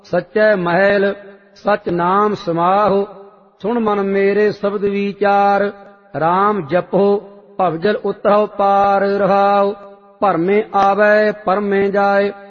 सच्चै महल सच नाम समाहो। सुन मन मेरे शब्द विचार, राम जपो भवजल उतरहो पार। रहाओ भरमें आवे परमें जाए,